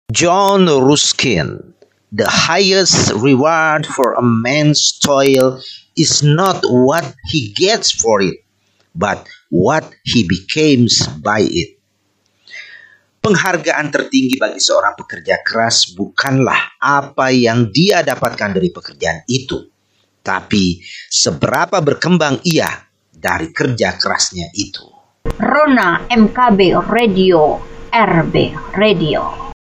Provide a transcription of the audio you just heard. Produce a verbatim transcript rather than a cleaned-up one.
John Ruskin, the highest reward for a man's toil is not what he gets for it, but what he becomes by it. Penghargaan tertinggi bagi seorang pekerja keras bukanlah apa yang dia dapatkan dari pekerjaan itu, tapi seberapa berkembang ia dari kerja kerasnya itu. Rona M K B Radio, R B Radio.